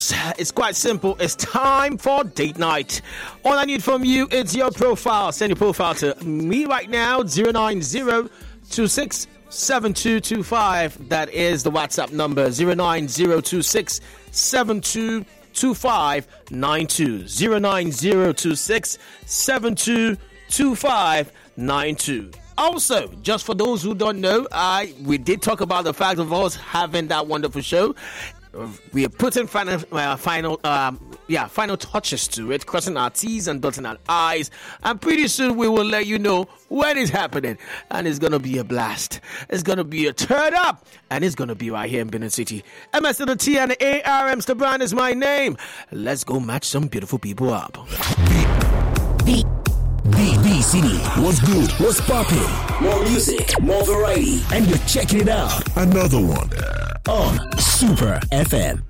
It's quite simple. It's time for date night. All I need from you is your profile. Send your profile to me right now, 090267225. That is the WhatsApp number, 09026722592. 09026722592. Also, just for those who don't know, we did talk about the fact of us having that wonderful show. We are putting final touches to it, crossing our T's and dotting our I's, and pretty soon we will let you know when it's happening, and it's gonna be a blast. It's gonna be a turn up, and it's gonna be right here in Benin City. MS to the T and the AR, Mr. Brand is my name. Let's go match some beautiful people up. B City, what's good, what's popping? More music, more variety, and you're checking it out. Another one on Super FM.